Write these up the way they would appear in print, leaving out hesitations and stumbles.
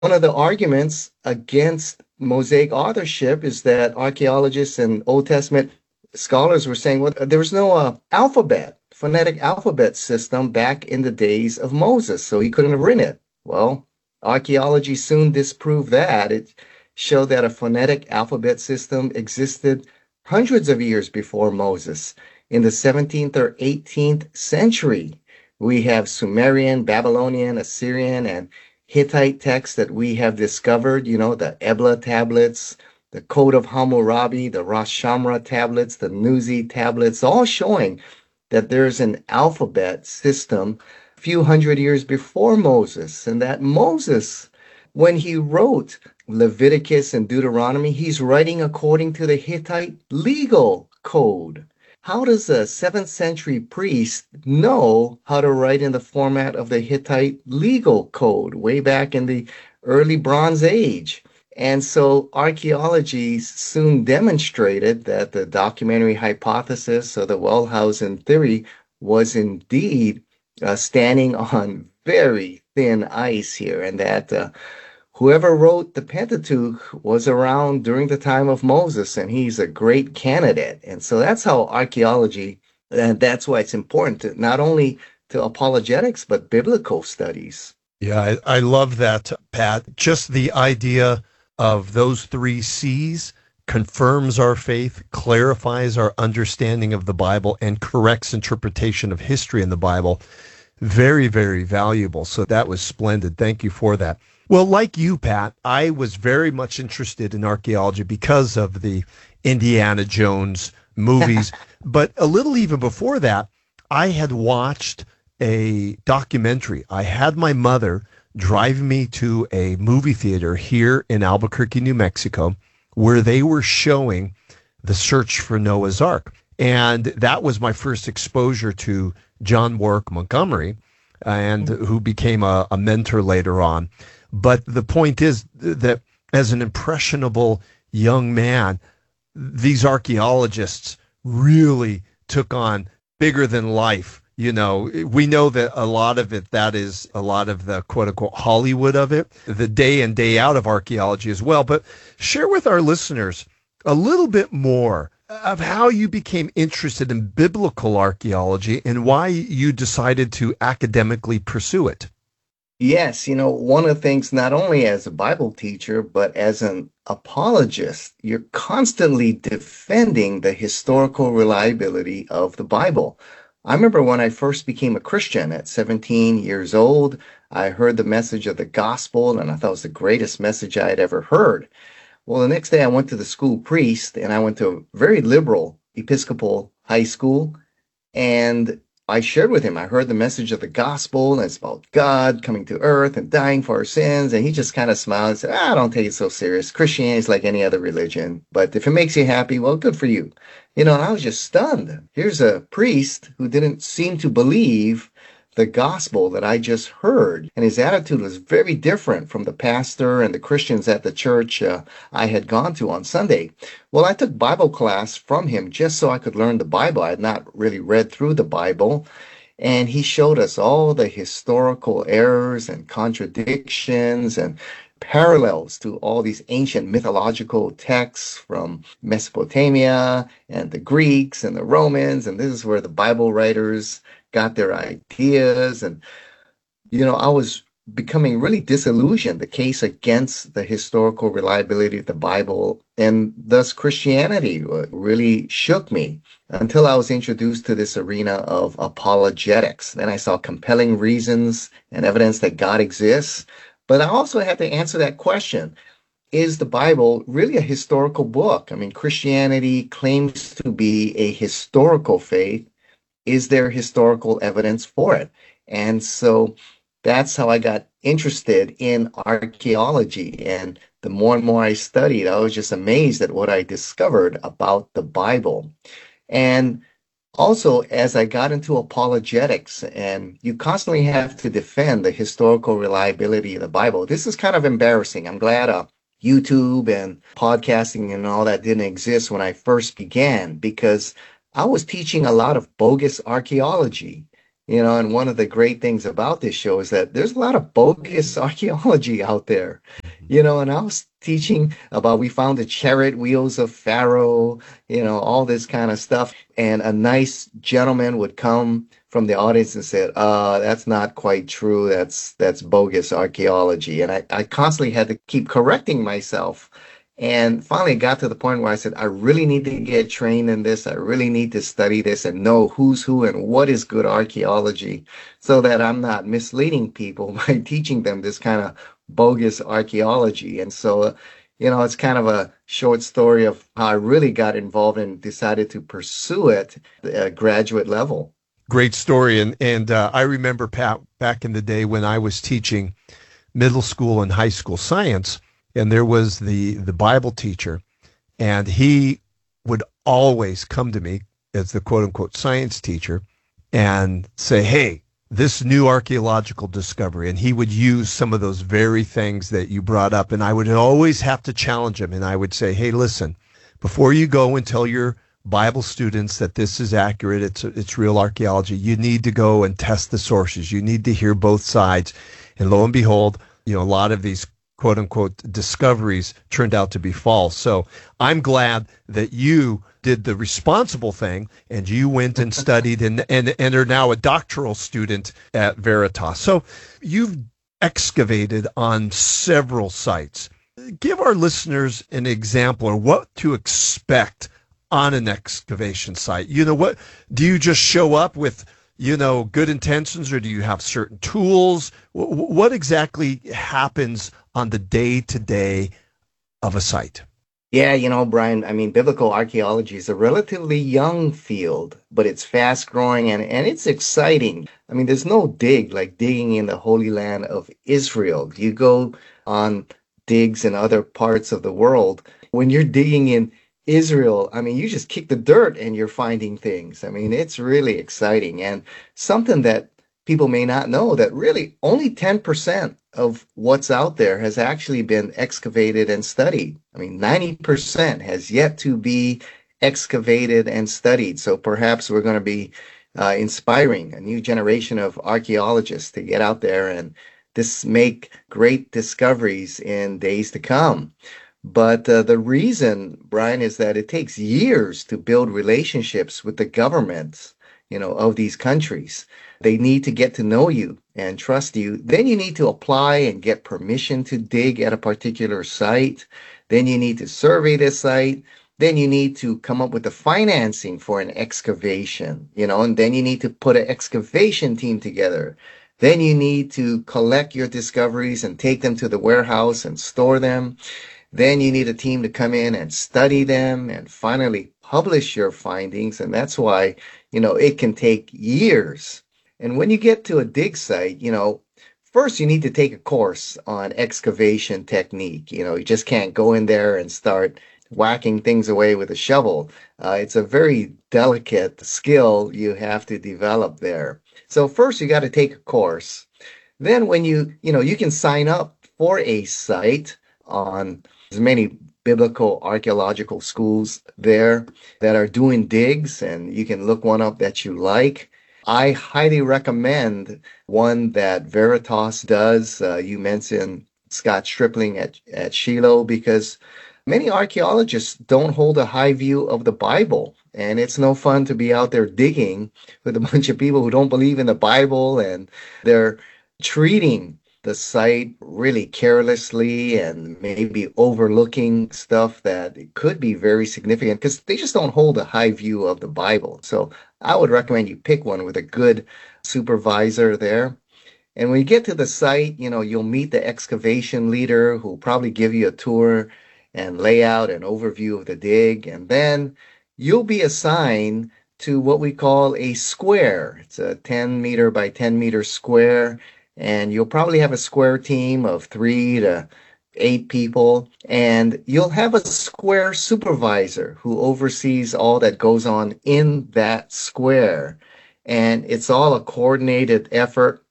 one of the arguments against Mosaic authorship is that archaeologists and Old Testament scholars were saying, well, there was no phonetic alphabet system back in the days of Moses, so he couldn't have written it. Well, archaeology soon disproved that. It showed that a phonetic alphabet system existed hundreds of years before Moses. In the 17th or 18th century, we have Sumerian, Babylonian, Assyrian, and Hittite texts that we have discovered, the Ebla tablets, the Code of Hammurabi, the Ras Shamra tablets, the Nuzi tablets, all showing that there's an alphabet system a few hundred years before Moses, and that Moses, when he wrote Leviticus and Deuteronomy, he's writing according to the Hittite legal code. How does a 7th century priest know how to write in the format of the Hittite legal code way back in the early Bronze Age? And so archaeology soon demonstrated that the documentary hypothesis or the Wellhausen theory was indeed standing on very thin ice here, and that whoever wrote the Pentateuch was around during the time of Moses, and he's a great candidate. And so that's how archaeology, and that's why it's important to not only to apologetics, but biblical studies. Yeah, I love that, Pat. Just the idea of those three C's confirms our faith, clarifies our understanding of the Bible, and corrects interpretation of history in the Bible. Very, very valuable. So that was splendid. Thank you for that. Well, like you, Pat, I was very much interested in archaeology because of the Indiana Jones movies. But a little even before that, I had watched a documentary. I had my mother drive me to a movie theater here in Albuquerque, New Mexico, where they were showing The Search for Noah's Ark. And that was my first exposure to John Warwick Montgomery, and who became a mentor later on. But the point is that as an impressionable young man, these archaeologists really took on bigger than life. You know, we know that a lot of it, that is a lot of the quote unquote Hollywood of it, the day in, day out of archaeology as well. But share with our listeners a little bit more of how you became interested in biblical archaeology and why you decided to academically pursue it. Yes, one of the things, not only as a Bible teacher, but as an apologist, you're constantly defending the historical reliability of the Bible. I remember when I first became a Christian at 17 years old, I heard the message of the gospel and I thought it was the greatest message I had ever heard. Well, the next day I went to the school priest and I went to a very liberal Episcopal high school, and I shared with him, I heard the message of the gospel, and it's about God coming to earth and dying for our sins. And he just kind of smiled and said, don't take it so serious. Christianity is like any other religion. But if it makes you happy, well, good for you. And I was just stunned. Here's a priest who didn't seem to believe the gospel that I just heard. And his attitude was very different from the pastor and the Christians at the church I had gone to on Sunday. Well, I took Bible class from him just so I could learn the Bible. I had not really read through the Bible. And he showed us all the historical errors and contradictions and parallels to all these ancient mythological texts from Mesopotamia and the Greeks and the Romans. And this is where the Bible writers got their ideas. And, I was becoming really disillusioned. The case against the historical reliability of the Bible and thus Christianity really shook me until I was introduced to this arena of apologetics. Then I saw compelling reasons and evidence that God exists. But I also had to answer that question. Is the Bible really a historical book? I mean, Christianity claims to be a historical faith. Is there historical evidence for it? And so that's how I got interested in archaeology. And the more and more I studied, I was just amazed at what I discovered about the Bible. And also, as I got into apologetics, and you constantly have to defend the historical reliability of the Bible, this is kind of embarrassing. I'm glad YouTube and podcasting and all that didn't exist when I first began, because I was teaching a lot of bogus archaeology. And one of the great things about this show is that there's a lot of bogus archaeology out there. And I was teaching about we found the chariot wheels of Pharaoh, all this kind of stuff. And a nice gentleman would come from the audience and said, that's not quite true. That's bogus archaeology. And I constantly had to keep correcting myself. And finally, it got to the point where I said, I really need to get trained in this. I really need to study this and know who's who and what is good archaeology so that I'm not misleading people by teaching them this kind of bogus archaeology. And so, it's kind of a short story of how I really got involved and decided to pursue it at a graduate level. Great story. And I remember, Pat, back in the day when I was teaching middle school and high school science, and there was the Bible teacher, and he would always come to me as the quote unquote science teacher and say, hey, this new archaeological discovery, and he would use some of those very things that you brought up, and I would always have to challenge him, and I would say, hey, listen, before you go and tell your Bible students that this is accurate, it's real archaeology, you need to go and test the sources. You need to hear both sides. And lo and behold, a lot of these quote unquote discoveries turned out to be false. So I'm glad that you did the responsible thing and you went and studied and are now a doctoral student at Veritas. So you've excavated on several sites. Give our listeners an example or what to expect on an excavation site. What do you just show up with good intentions, or do you have certain tools? What exactly happens on the day-to-day of a site? Yeah, Brian, I mean, biblical archaeology is a relatively young field, but it's fast growing and it's exciting. I mean, there's no dig like digging in the Holy Land of Israel. You go on digs in other parts of the world. When you're digging in Israel, I mean, you just kick the dirt and you're finding things. I mean, it's really exciting and something that people may not know that really only 10% of what's out there has actually been excavated and studied. I mean, 90% has yet to be excavated and studied. So perhaps we're going to be inspiring a new generation of archaeologists to get out there and make great discoveries in days to come. But the reason, Brian, is that it takes years to build relationships with the governments, of these countries. They need to get to know you and trust you. Then you need to apply and get permission to dig at a particular site. Then you need to survey the site. Then you need to come up with the financing for an excavation, and then you need to put an excavation team together. Then you need to collect your discoveries and take them to the warehouse and store them. Then you need a team to come in and study them and finally publish your findings. And that's why, it can take years. And when you get to a dig site, first you need to take a course on excavation technique. You just can't go in there and start whacking things away with a shovel. It's a very delicate skill you have to develop there. So first you got to take a course. Then when you can sign up for a site on there's many biblical archaeological schools there that are doing digs, and you can look one up that you like. I highly recommend one that Veritas does. You mentioned Scott Stripling at Shiloh, because many archaeologists don't hold a high view of the Bible. And it's no fun to be out there digging with a bunch of people who don't believe in the Bible, and they're treating the site really carelessly and maybe overlooking stuff that could be very significant because they just don't hold a high view of the Bible. So I would recommend you pick one with a good supervisor there. And when you get to the site, you'll meet the excavation leader who'll probably give you a tour and lay out an overview of the dig. And then you'll be assigned to what we call a square. It's a 10 meter by 10 meter square. And you'll probably have a square team of 3 to 8 people, and you'll have a square supervisor who oversees all that goes on in that square. And it's all a coordinated effort,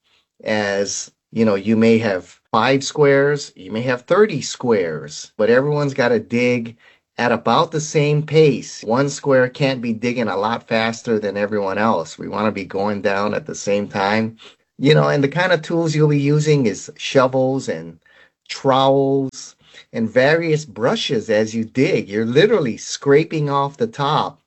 as you may have 5 squares, you may have 30 squares, but everyone's got to dig at about the same pace. One square can't be digging a lot faster than everyone else. We want to be going down at the same time. And the kind of tools you'll be using is shovels and trowels and various brushes as you dig. You're literally scraping off the top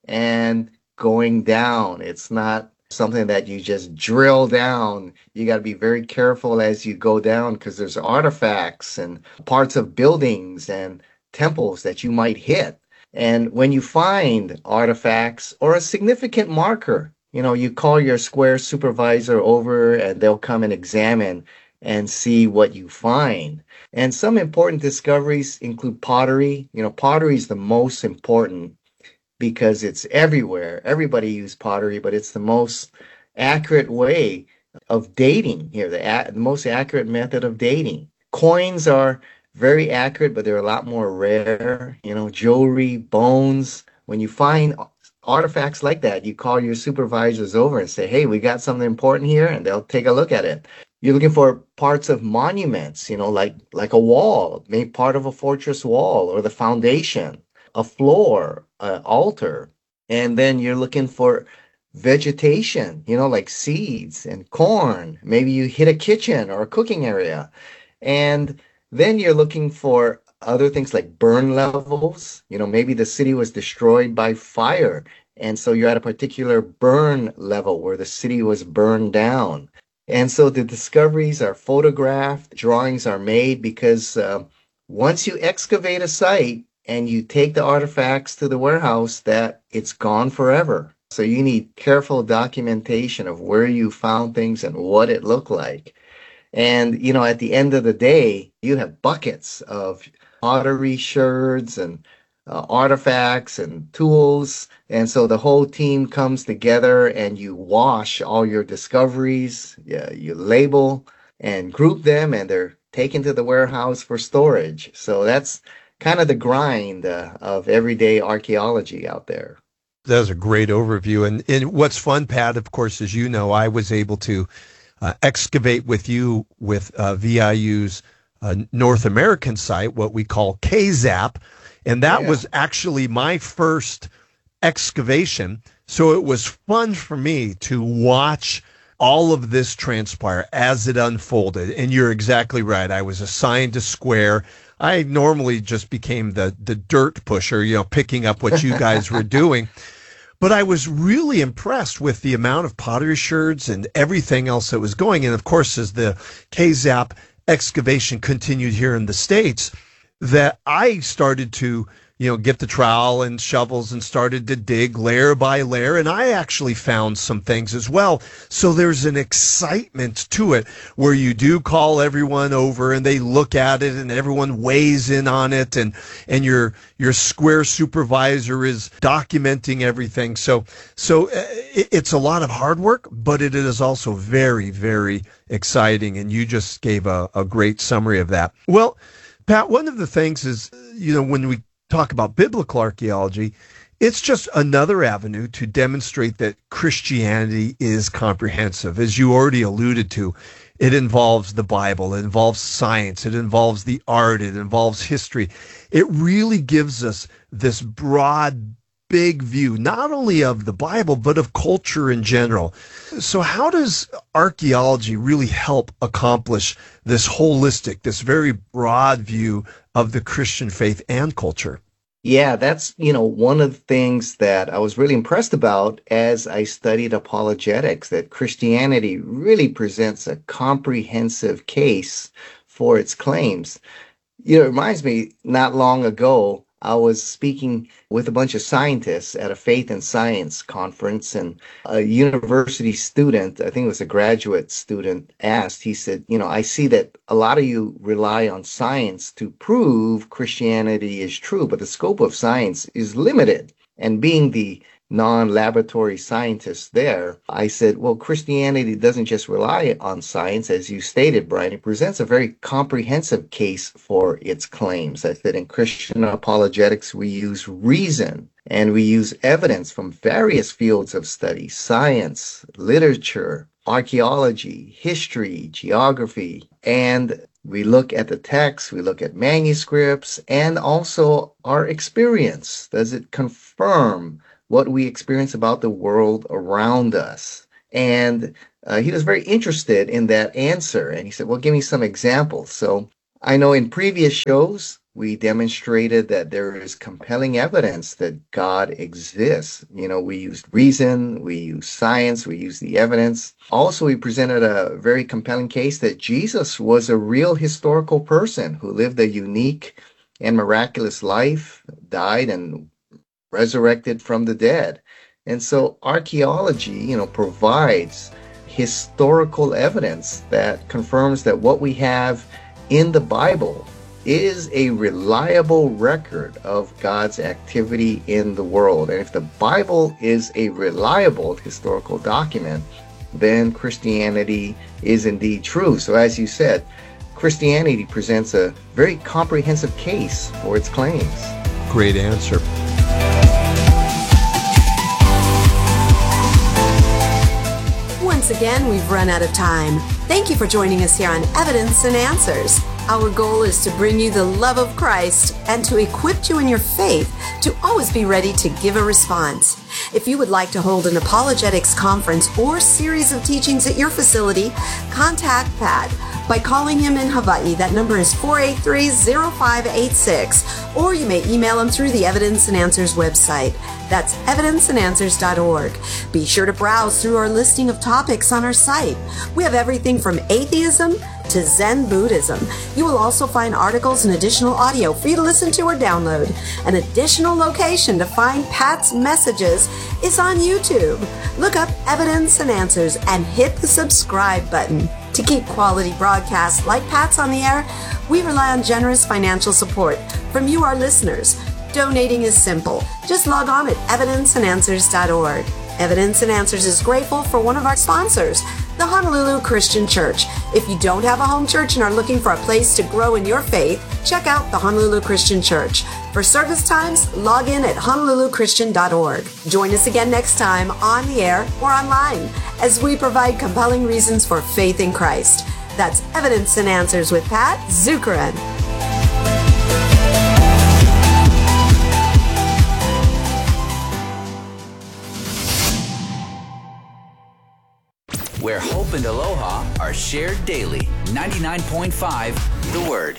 and going down. It's not something that you just drill down. You got to be very careful as you go down because there's artifacts and parts of buildings and temples that you might hit. And when you find artifacts or a significant marker, you call your square supervisor over and they'll come and examine and see what you find. And some important discoveries include pottery. Pottery is the most important because it's everywhere. Everybody uses pottery, but it's the most accurate way of dating here, the most accurate method of dating. Coins are very accurate, but they're a lot more rare. Jewelry, bones. When you find artifacts like that, you call your supervisors over and say, hey, we got something important here, and they'll take a look at it. You're looking for parts of monuments, like a wall, maybe part of a fortress wall or the foundation, a floor, an altar. And then you're looking for vegetation, like seeds and corn. Maybe you hit a kitchen or a cooking area. And then you're looking for other things like burn levels. Maybe the city was destroyed by fire. And so you're at a particular burn level where the city was burned down. And so the discoveries are photographed, drawings are made because once you excavate a site and you take the artifacts to the warehouse, that it's gone forever. So you need careful documentation of where you found things and what it looked like. And, at the end of the day, you have buckets of pottery sherds and artifacts and tools. And so the whole team comes together and you wash all your discoveries, you label and group them, and they're taken to the warehouse for storage. So that's kind of the grind of everyday archaeology out there. That was a great overview. And what's fun, Pat, of course, as you know, I was able to excavate with you with VIU's North American site, what we call KZAP. And that was actually my first excavation. So it was fun for me to watch all of this transpire as it unfolded. And you're exactly right. I was assigned a square. I normally just became the dirt pusher, picking up what you guys were doing. But I was really impressed with the amount of pottery sherds and everything else that was going. And of course, as the KZAP excavation continued here in the States, that I started to, get the trowel and shovels and started to dig layer by layer. And I actually found some things as well. So there's an excitement to it where you do call everyone over and they look at it and everyone weighs in on it. And your square supervisor is documenting everything. So it's a lot of hard work, but it is also very, very exciting. And you just gave a great summary of that. Well, Pat, one of the things is, when we talk about biblical archaeology, it's just another avenue to demonstrate that Christianity is comprehensive. As you already alluded to, it involves the Bible, it involves science, it involves the art, it involves history. It really gives us this broad, big view, not only of the Bible, but of culture in general. So how does archaeology really help accomplish this holistic, this very broad view of the Christian faith and culture? Yeah, that's, one of the things that I was really impressed about as I studied apologetics, that Christianity really presents a comprehensive case for its claims. It reminds me, not long ago, I was speaking with a bunch of scientists at a faith and science conference, and a university student, I think it was a graduate student, asked, he said, I see that a lot of you rely on science to prove Christianity is true, but the scope of science is limited. And being the non-laboratory scientist there, I said, well, Christianity doesn't just rely on science, as you stated, Brian. It presents a very comprehensive case for its claims. I said in Christian apologetics, we use reason and we use evidence from various fields of study: science, literature, archaeology, history, geography. And We look at the text, we look at manuscripts, and also our experience. Does it confirm what we experience about the world around us? And he was very interested in that answer. And he said, well, give me some examples. So I know in previous shows, we demonstrated that there is compelling evidence that God exists. We used reason, we used science, we used the evidence. Also, we presented a very compelling case that Jesus was a real historical person who lived a unique and miraculous life, died and resurrected from the dead. And so archaeology, provides historical evidence that confirms that what we have in the Bible is a reliable record of God's activity in the world. And if the Bible is a reliable historical document, then Christianity is indeed true. So as you said, Christianity presents a very comprehensive case for its claims. Great answer. Once again, we've run out of time. Thank you for joining us here on Evidence and Answers. Our goal is to bring you the love of Christ and to equip you in your faith to always be ready to give a response. If you would like to hold an apologetics conference or series of teachings at your facility, contact Pat by calling him in Hawaii. That number is 483-0586, or you may email him through the Evidence and Answers website. That's evidenceandanswers.org. Be sure to browse through our listing of topics on our site. We have everything from atheism to Zen Buddhism. You will also find articles and additional audio for you to listen to or download. An additional location to find Pat's messages is on YouTube. Look up Evidence and Answers and hit the subscribe button. To keep quality broadcasts like Pat's on the air, we rely on generous financial support from you, our listeners. Donating is simple. Just log on at evidenceandanswers.org. Evidence and Answers is grateful for one of our sponsors, the Honolulu Christian Church. If you don't have a home church and are looking for a place to grow in your faith, check out the Honolulu Christian Church. For service times, log in at honoluluchristian.org. Join us again next time on the air or online as we provide compelling reasons for faith in Christ. That's Evidence and Answers with Pat Zukeran. Where hope and aloha are shared daily. 99.5 The Word.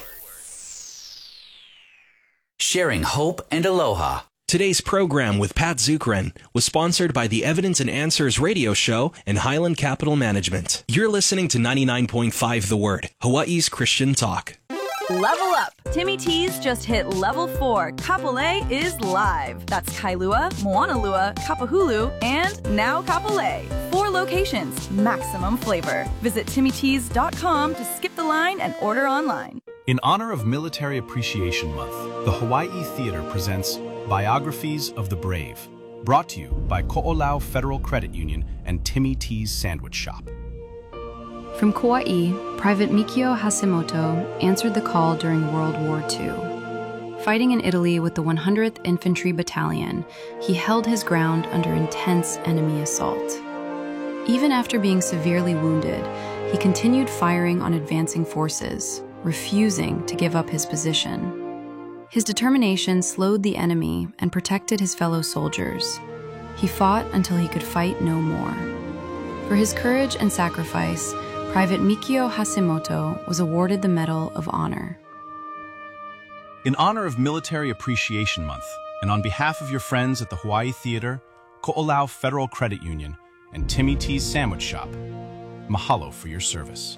Sharing hope and aloha. Today's program with Pat Zukeran was sponsored by the Evidence and Answers radio show and Highland Capital Management. You're listening to 99.5 The Word, Hawaii's Christian talk. Level up! Timmy T's just hit level 4. Kapolei is live. That's Kailua, Moanalua, Kapahulu, and now Kapolei. 4 locations, maximum flavor. Visit timmytees.com to skip the line and order online. In honor of Military Appreciation Month, the Hawaii Theater presents Biographies of the Brave, brought to you by Ko'olau Federal Credit Union and Timmy T's Sandwich Shop. From Kauai, Private Mikio Hashimoto answered the call during World War II. Fighting in Italy with the 100th Infantry Battalion, he held his ground under intense enemy assault. Even after being severely wounded, he continued firing on advancing forces, refusing to give up his position. His determination slowed the enemy and protected his fellow soldiers. He fought until he could fight no more. For his courage and sacrifice, Private Mikio Hashimoto was awarded the Medal of Honor. In honor of Military Appreciation Month, and on behalf of your friends at the Hawaii Theater, Ko'olau Federal Credit Union, and Timmy T's Sandwich Shop, mahalo for your service.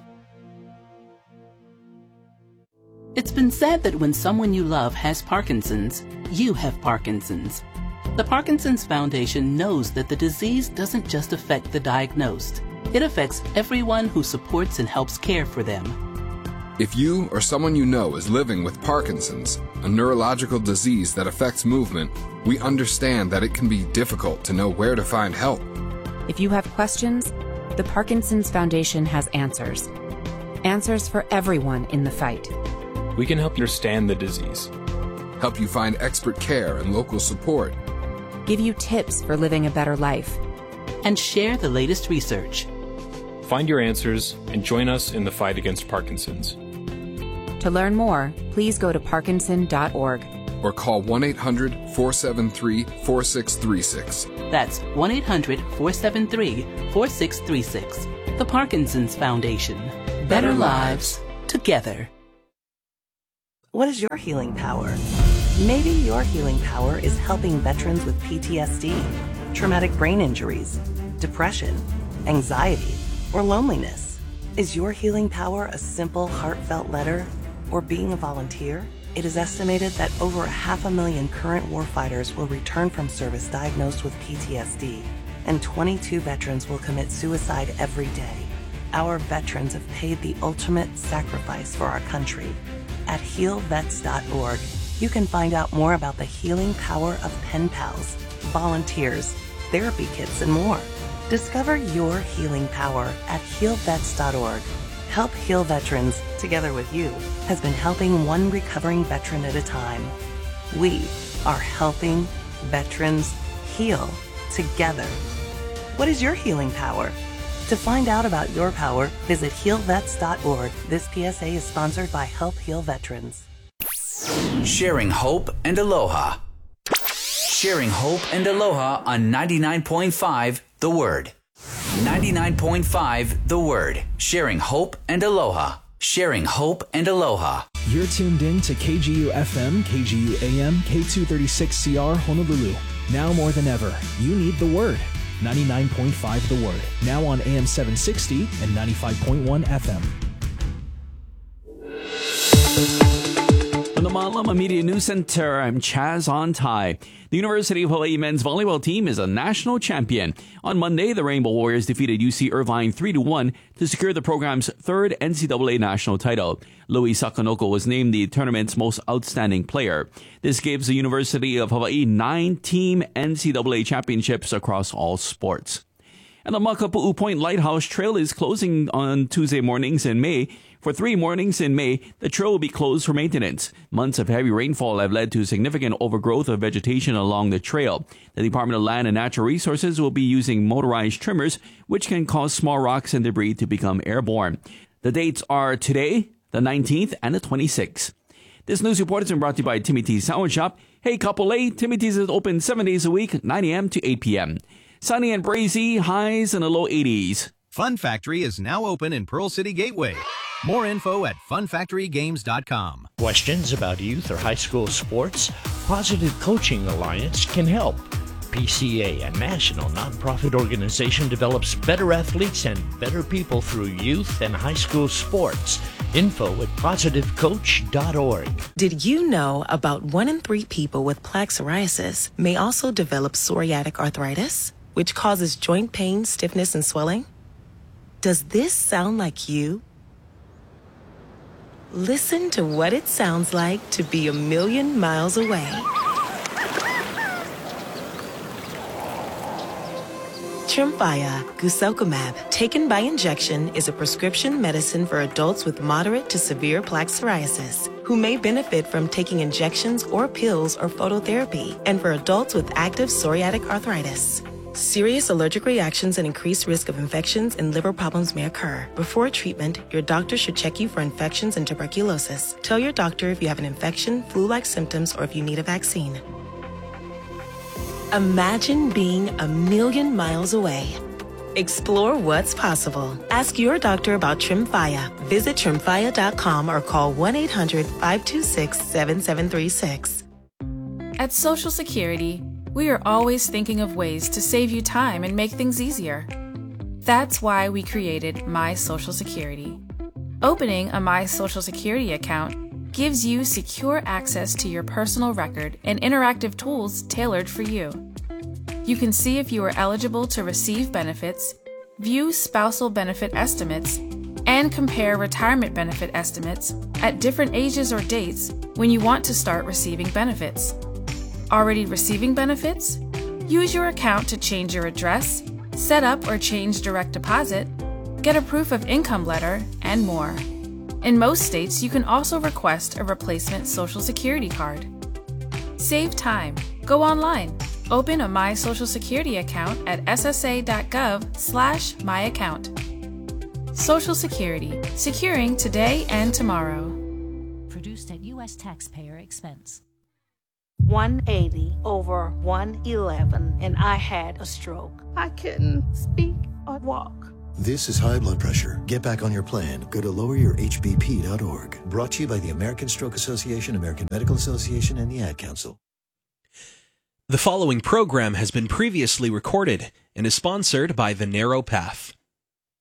It's been said that when someone you love has Parkinson's, you have Parkinson's. The Parkinson's Foundation knows that the disease doesn't just affect the diagnosed. It affects everyone who supports and helps care for them. If you or someone you know is living with Parkinson's, a neurological disease that affects movement, we understand that it can be difficult to know where to find help. If you have questions, the Parkinson's Foundation has answers. Answers for everyone in the fight. We can help you understand the disease, help you find expert care and local support, give you tips for living a better life, and share the latest research. Find your answers and join us in the fight against Parkinson's. To learn more, please go to parkinson.org. Or call 1-800-473-4636. That's 1-800-473-4636. The Parkinson's Foundation. Better lives together. What is your healing power? Maybe your healing power is helping veterans with PTSD, traumatic brain injuries, depression, anxiety, or loneliness. Is your healing power a simple, heartfelt letter or being a volunteer? It is estimated that over 500,000 current warfighters will return from service diagnosed with PTSD, and 22 veterans will commit suicide every day. Our veterans have paid the ultimate sacrifice for our country. At healvets.org, you can find out more about the healing power of pen pals, volunteers, therapy kits, and more. Discover your healing power at healvets.org. Help Heal Veterans, together with you, has been helping one recovering veteran at a time. We are helping veterans heal together. What is your healing power? To find out about your power, visit healvets.org. This PSA is sponsored by Help Heal Veterans. Sharing hope and aloha. Sharing hope and aloha on 99.5 The Word. 99.5 The Word. Sharing hope and aloha. Sharing hope and aloha. You're tuned in to KGU FM, KGU AM, K236CR Honolulu. Now more than ever, you need The Word. 99.5 The Word. Now on AM 760 and 95.1 FM. From the Malama Media News Center, I'm Chaz Ontai. The University of Hawaii men's volleyball team is a national champion. On Monday, the Rainbow Warriors defeated UC Irvine 3-1 to secure the program's third NCAA national title. Louis Sakonoko was named the tournament's most outstanding player. This gives the University of Hawaii 9 team NCAA championships across all sports. And the Makapu'u Point Lighthouse Trail is closing on Tuesday mornings in May. For 3 mornings in May, the trail will be closed for maintenance. Months of heavy rainfall have led to significant overgrowth of vegetation along the trail. The Department of Land and Natural Resources will be using motorized trimmers, which can cause small rocks and debris to become airborne. The dates are today, the 19th, and the 26th. This news report has been brought to you by Timmy T's Sandwich Shop. Hey, Kapolei, Timmy T's is open 7 days a week, 9 a.m. to 8 p.m. Sunny and breezy, highs in the low 80s. Fun Factory is now open in Pearl City Gateway. More info at funfactorygames.com. Questions about youth or high school sports? Positive Coaching Alliance can help. PCA, a national nonprofit organization, develops better athletes and better people through youth and high school sports. Info at positivecoach.org. Did you know about 1 in 3 people with plaque psoriasis may also develop psoriatic arthritis, which causes joint pain, stiffness, and swelling? Does this sound like you? Listen to what it sounds like to be a million miles away. Tremfya, guselkumab, taken by injection, is a prescription medicine for adults with moderate to severe plaque psoriasis who may benefit from taking injections or pills or phototherapy, and for adults with active psoriatic arthritis. Serious allergic reactions and increased risk of infections and liver problems may occur. Before treatment, your doctor should check you for infections and tuberculosis. Tell your doctor if you have an infection, flu-like symptoms, or if you need a vaccine. Imagine being a million miles away. Explore what's possible. Ask your doctor about Tremfya. Visit Tremfya.com or call 1-800-526-7736. At Social Security, we are always thinking of ways to save you time and make things easier. That's why we created My Social Security. Opening a My Social Security account gives you secure access to your personal record and interactive tools tailored for you. You can see if you are eligible to receive benefits, view spousal benefit estimates, and compare retirement benefit estimates at different ages or dates when you want to start receiving benefits. Already receiving benefits? Use your account to change your address, set up or change direct deposit, get a proof of income letter, and more. In most states, you can also request a replacement Social Security card. Save time. Go online. Open a My Social Security account at ssa.gov/myaccount. Social Security. Securing today and tomorrow. authorized taxpayer expense. 180 over 111, and I had a stroke. I couldn't speak or walk. This is high blood pressure. Get back on your plan. Go to loweryourhbp.org. Brought to you by the American Stroke Association, American Medical Association, and the Ad Council. The following program has been previously recorded and is sponsored by The Narrow Path.